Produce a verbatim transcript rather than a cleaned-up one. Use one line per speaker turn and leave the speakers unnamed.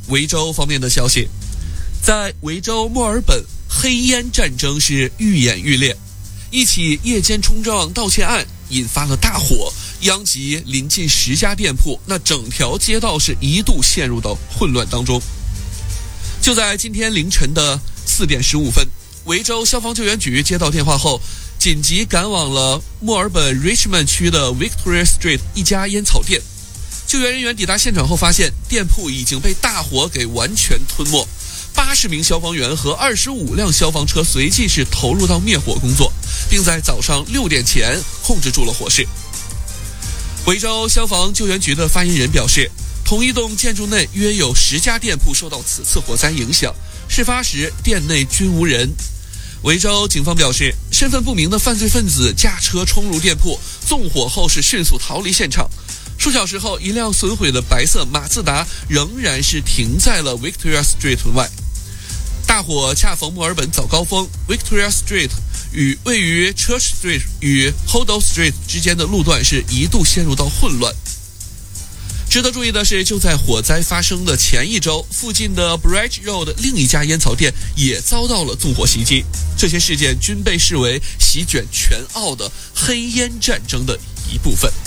维州方面的消息，在维州墨尔本，黑烟战争是愈演愈烈。一起夜间冲撞盗窃案引发了大火，殃及临近十家店铺，那整条街道是一度陷入到混乱当中。就在今天凌晨的四点十五分，维州消防救援局接到电话后，紧急赶往了墨尔本 Richmond 区的 Victoria Street 一家烟草店。救援人员抵达现场后发现，店铺已经被大火给完全吞没。八十名消防员和二十五辆消防车随即是投入到灭火工作，并在早上六点前控制住了火势。维州消防救援局的发言人表示，同一栋建筑内约有十家店铺受到此次火灾影响，事发时店内均无人。维州警方表示，身份不明的犯罪分子驾车冲入店铺，纵火后是迅速逃离现场。数小时后，一辆损毁的白色马自达仍然是停在了 Victoria Street 外。大火恰逢墨尔本早高峰 ，Victoria Street 与位于 Church Street 与 Hoddle Street 之间的路段是一度陷入到混乱。值得注意的是，就在火灾发生的前一周，附近的 Bridge Road 另一家烟草店也遭到了纵火袭击。这些事件均被视为席卷全澳的黑烟战争的一部分。